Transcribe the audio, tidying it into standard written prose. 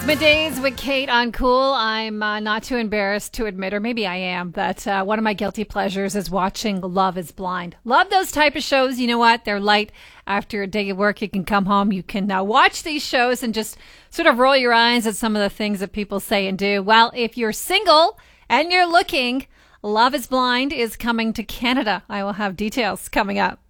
Middays with Kate on Cool. I'm not too embarrassed to admit, or maybe I am, that one of my guilty pleasures is watching Love is Blind. Love those type of shows. You know what? They're light. After a day of work, you can come home. You can watch these shows and just sort of roll your eyes at some of the things that people say and do. Well, if you're single and you're looking, Love is Blind is coming to Canada. I will have details coming up.